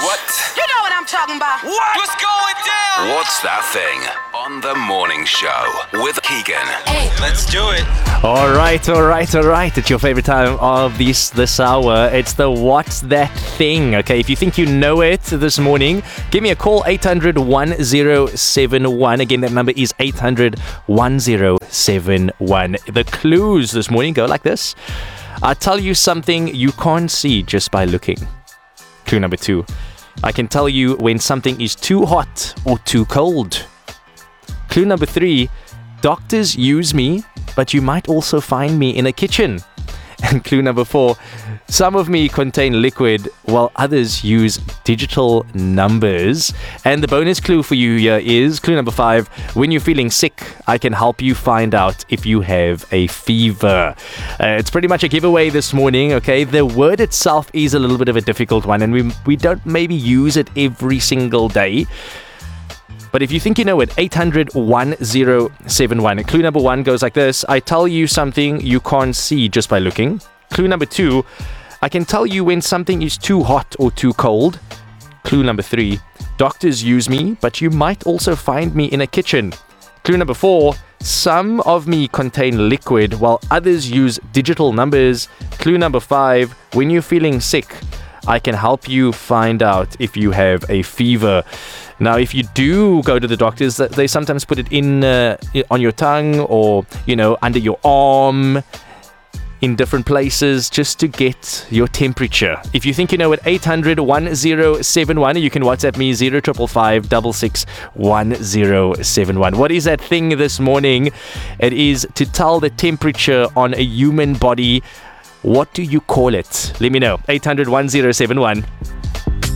What? You know what I'm talking about. What? What's going down? What's That Thing? On The Morning Show with Keegan. Let's do it. All right. It's your favorite time of this hour. It's the What's That Thing? Okay, if you think you know it this morning, give me a call, 800-1071. Again, that number is 800-1071. The clues this morning go like this. I'll tell you something you can't see just by looking. Clue number 2. I can tell you when something is too hot or too cold. Clue number 3. Doctors use me, but you might also find me in a kitchen. And clue number 4. Some of me contain liquid, while others use digital numbers. And the bonus clue for you here is clue number 5. When you're feeling sick, I can help you find out if you have a fever. It's pretty much a giveaway this morning, okay? The word itself is a little bit of a difficult one, and we don't maybe use it every single day. But if you think you know it, 800-1071. Clue number 1 goes like this. I tell you something you can't see just by looking. Clue number 2. I can tell you when something is too hot or too cold. Clue number 3. Doctors use me, but you might also find me in a kitchen. Clue number 4. Some of me contain liquid, while others use digital numbers. Clue number 5. When you're feeling sick, I can help you find out if you have a fever. Now, if you do go to the doctors, they sometimes put it in on your tongue or, under your arm, in different places, just to get your temperature. If you think you know it, 800-1071. You can WhatsApp me 0555-661-1071. What is that thing this morning? It is to tell the temperature on a human body. What do you call it? Let me know. 800-1071.